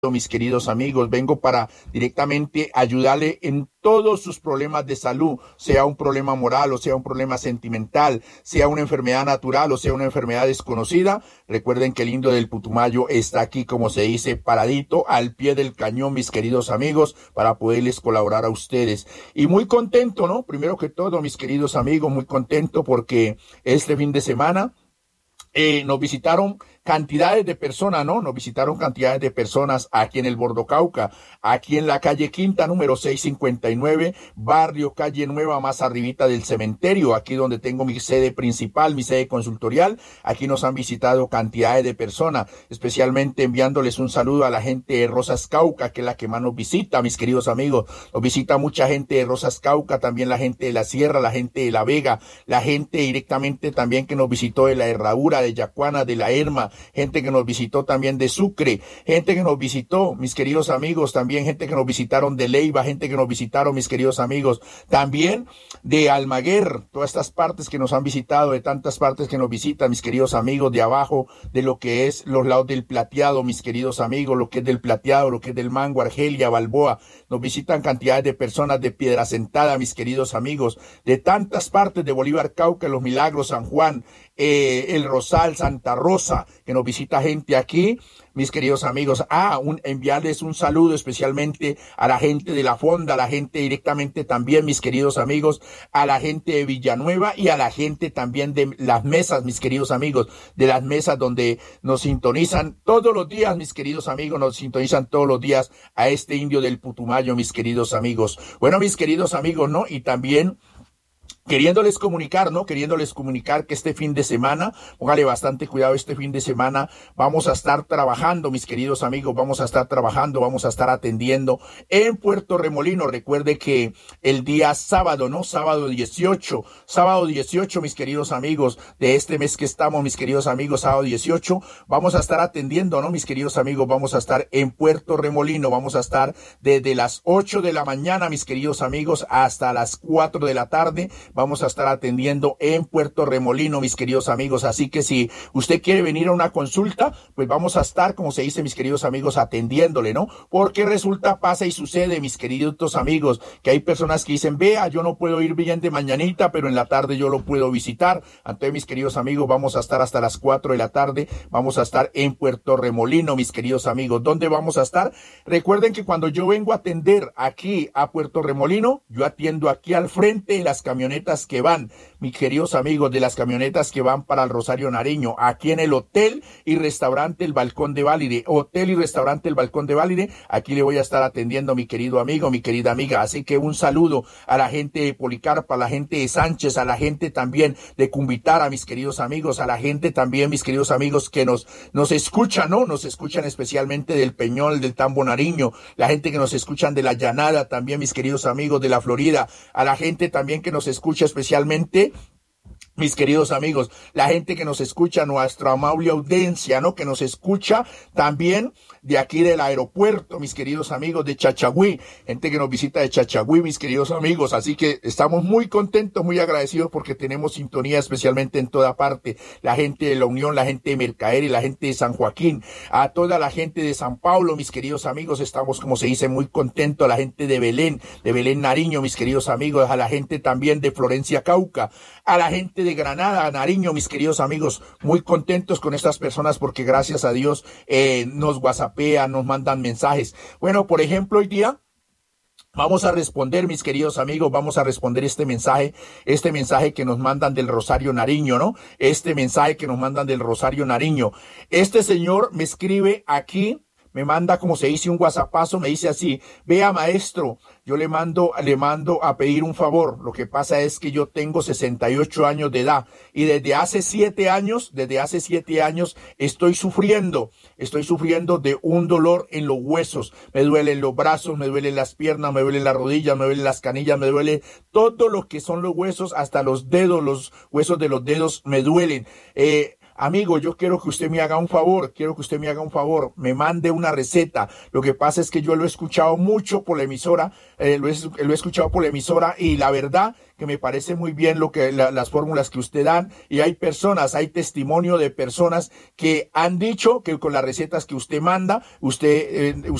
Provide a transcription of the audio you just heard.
mis queridos amigos, vengo para directamente ayudarle en todos sus problemas de salud, sea un problema moral o sea un problema sentimental, sea una enfermedad natural o sea una enfermedad desconocida. Recuerden que el indio del Putumayo está aquí, como se dice, paradito al pie del cañón, mis queridos amigos, para poderles colaborar a ustedes. Y muy contento, ¿no? Primero que todo, mis queridos amigos, muy contento porque este fin de semana nos visitaron cantidades de personas, ¿no? Nos visitaron cantidades de personas aquí en el Bordo Cauca, aquí en la calle Quinta, número 659, barrio Calle Nueva, más arribita del cementerio, aquí donde tengo mi sede principal, mi sede consultorial. Aquí nos han visitado cantidades de personas, especialmente enviándoles un saludo a la gente de Rosas Cauca, que es la que más nos visita, mis queridos amigos. Nos visita mucha gente de Rosas Cauca, también la gente de la Sierra, la gente de La Vega, la gente directamente también que nos visitó de la Herradura, de Yacuana, de la Herma, gente que nos visitó también de Sucre, gente que nos visitó, mis queridos amigos, también gente que nos visitaron de Leiva, gente que nos visitaron, mis queridos amigos, también de Almaguer, todas estas partes que nos han visitado, de tantas partes que nos visitan, mis queridos amigos, de abajo, de lo que es los lados del Plateado, mis queridos amigos, lo que es del Plateado, lo que es del Mango, Argelia, Balboa, nos visitan cantidades de personas de Piedra Sentada, mis queridos amigos, de tantas partes de Bolívar, Cauca, Los Milagros, San Juan, El Rosal, Santa Rosa, que nos visita gente aquí, mis queridos amigos. Enviarles un saludo especialmente a la gente de La Fonda, a la gente directamente también, mis queridos amigos, a la gente de Villanueva y a la gente también de Las Mesas, mis queridos amigos, de Las Mesas, donde nos sintonizan todos los días, mis queridos amigos, nos sintonizan todos los días a este indio del Putumayo, mis queridos amigos. Bueno, mis queridos amigos, ¿no? Y también queriéndoles comunicar, ¿no? Queriéndoles comunicar que este fin de semana, póngale bastante cuidado, este fin de semana vamos a estar trabajando, mis queridos amigos, vamos a estar trabajando, vamos a estar atendiendo en Puerto Remolino. Recuerde que el día sábado, ¿no? Sábado 18, mis queridos amigos, de este mes que estamos, mis queridos amigos, sábado 18, vamos a estar atendiendo, ¿no? Mis queridos amigos, vamos a estar en Puerto Remolino, vamos a estar desde las 8 de la mañana, mis queridos amigos, hasta las 4 de la tarde, vamos a estar atendiendo en Puerto Remolino, mis queridos amigos. Así que si usted quiere venir a una consulta, pues vamos a estar, como se dice, mis queridos amigos, atendiéndole, ¿no? Porque resulta, pasa y sucede, mis queridos amigos, que hay personas que dicen, vea, yo no puedo ir bien de mañanita, pero en la tarde yo lo puedo visitar. Entonces, mis queridos amigos, vamos a estar hasta las 4 de la tarde, vamos a estar en Puerto Remolino, mis queridos amigos. ¿Dónde vamos a estar? Recuerden que cuando yo vengo a atender aquí a Puerto Remolino, yo atiendo aquí al frente de las camionetas que van, mis queridos amigos, de las camionetas que van para el Rosario Nariño, aquí en el Hotel y Restaurante El Balcón de Válide, Hotel y Restaurante El Balcón de Válide, aquí le voy a estar atendiendo, mi querido amigo, mi querida amiga. Así que un saludo a la gente de Policarpa, a la gente de Sánchez, a la gente también de Cumbitara, mis queridos amigos, a la gente también, mis queridos amigos, que nos escuchan, ¿no? Nos escuchan especialmente del Peñol, del Tambo Nariño, la gente que nos escuchan de la Llanada, también, mis queridos amigos, de la Florida, a la gente también que nos escucha especialmente, mis queridos amigos, la gente que nos escucha, nuestra amable audiencia, ¿no? Que nos escucha también de aquí del aeropuerto, mis queridos amigos, de Chachagüí, gente que nos visita de Chachagüí, mis queridos amigos. Así que estamos muy contentos, muy agradecidos porque tenemos sintonía especialmente en toda parte. La gente de La Unión, la gente de Mercader y la gente de San Joaquín, a toda la gente de San Pablo, mis queridos amigos, estamos, como se dice, muy contentos. A la gente de Belén Nariño, mis queridos amigos, a la gente también de Florencia Cauca, a la gente de Granada, Nariño, mis queridos amigos, muy contentos con estas personas porque gracias a Dios nos whatsappean, nos mandan mensajes. Bueno, por ejemplo, hoy día vamos a responder, mis queridos amigos, vamos a responder este mensaje que nos mandan del Rosario Nariño, ¿no? Este mensaje que nos mandan del Rosario Nariño. Este señor me escribe aquí, me manda, como se dice, un whatsappazo, me dice así: vea, maestro, yo le mando a pedir un favor. Lo que pasa es que yo tengo 68 años de edad y desde hace 7 años estoy sufriendo de un dolor en los huesos. Me duelen los brazos, me duelen las piernas, me duelen las rodillas, me duelen las canillas, me duele todo lo que son los huesos, hasta los dedos, los huesos de los dedos me duelen. amigo, yo quiero que usted me haga un favor, me mande una receta. Lo que pasa es que yo lo he escuchado mucho por la emisora, lo he escuchado por la emisora y la verdad que me parece muy bien las fórmulas que usted dan y hay testimonio de personas que han dicho que con las recetas que usted manda, usted